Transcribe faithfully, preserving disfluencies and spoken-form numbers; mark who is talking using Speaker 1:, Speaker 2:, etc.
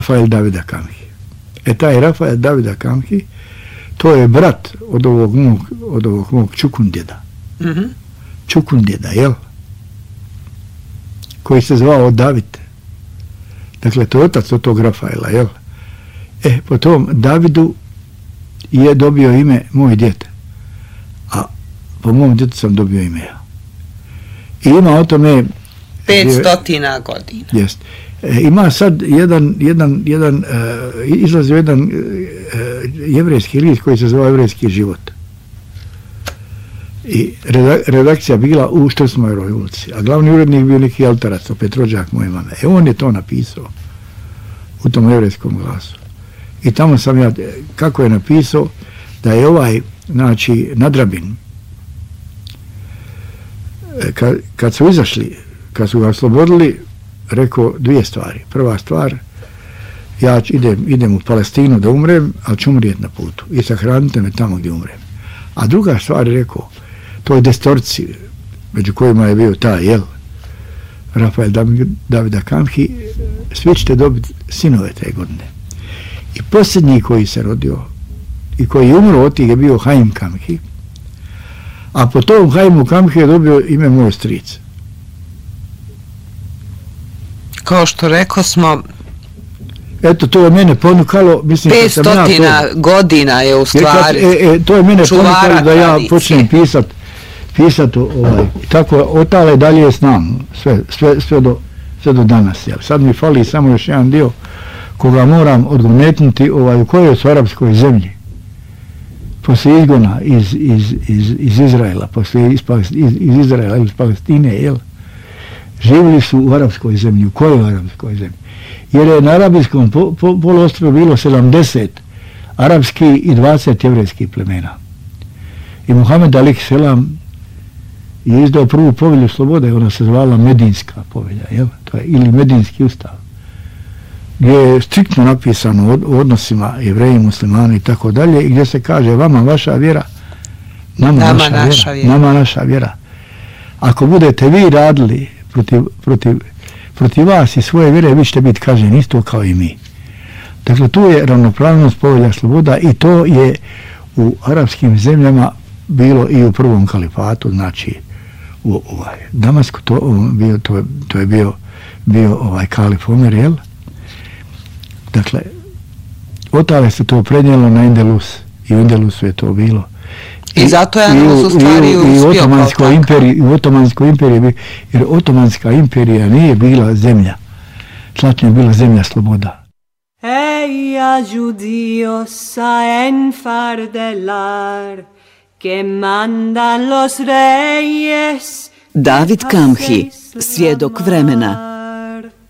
Speaker 1: Rafael Davida Kamhi. E taj Rafael Davida Kamhi, to je brat od ovog mog, od ovog mog Čukundjeda.
Speaker 2: Mm-hmm.
Speaker 1: Čukundjeda, jel? Koji se zvao David. Dakle, to je otac od tog Rafaela, jel? E, po tom Davidu je dobio ime moj djete. A po mom djetu sam dobio ime ja. I ima o tome...
Speaker 2: petstotina godina.
Speaker 1: Jest. E, ima sad jedan, jedan, jedan uh, izlazio jedan uh, jevrejski list koji se zvao Jevrejski život. I redakcija bila u Štrsmajerovoj ulici, a glavni urednik bio neki altarac, opet rođak moje mame. E on je to napisao u tom jevrejskom glasu. I tamo sam ja, kako je napisao, da je ovaj, znači, Nadrabin, kad, kad su izašli, kad su ga oslobodili, rekao dvije stvari. Prva stvar, ja idem, idem u Palestinu da umrem, ali ću umrijeti na putu i sahranite me tamo gdje umrem. A druga stvar je rekao, toj destorci, među kojima je bio taj, jel, Rafael Davida Kamhi, svi ćete dobiti sinove te godine. I posljednji koji se rodio i koji je umro od tih je bio Haim Kamhi, a po tom Haimu Kamhi je dobio ime moj stric.
Speaker 2: Kao što rekao smo,
Speaker 1: eto, to je mene ponukalo, mislim,
Speaker 2: petstotina ja to, godina je u stvari
Speaker 1: e, e, to je mene ponukalo da ja počnem pisat, pisat ovaj, tako, otale dalje znam, sve, sve, sve, do, sve do danas. Jel. Sad mi fali samo još jedan dio koga moram odgonetnuti ovaj, u kojoj su arapskoj zemlji. Poslije izgona iz, iz, iz, iz Izraela, poslije iz, iz, iz Izraela iz Palestine, jel, živjeli su u arapskoj zemlji. U kojoj arapskoj zemlji? Jer je na arabijskom po, po, poluostrvu bilo sedamdeset arapski i dvadeset jevrejskih plemena. I Muhammed alejhi selam je izdao prvu povelju slobode, ona se zvala Medinska povelja, jel? To je, ili Medinski ustav, gdje je striktno napisano o odnosima jevreji, muslimani i tako dalje, i gdje se kaže vama vaša vjera, nama, nama naša, naša vjera, vjera. Nama naša vjera. Ako budete vi radili protiv, protiv, protiv vas i svoje vjere, vi ćete biti kažnjeni isto kao i mi. Dakle, tu je ravnopravnost, povelja, sloboda, i to je u arapskim zemljama bilo i u prvom kalifatu, znači u ovaj Damasku, to, bio, to, to je bio, bio ovaj kalif Omer, jel? Dakle, otale se to prenijelo na Endelus i u Endelusu je to bilo.
Speaker 2: I, I zato je Andalus u stvari uspio kao tako.
Speaker 1: I u Otomanskoj imperiji, jer Otomanska imperija nije bila zemlja, tlačnja je bila zemlja sloboda.
Speaker 3: Ella judíos a enfardelar que mandan los reyes.
Speaker 4: David Kamhi, svjedok vremena.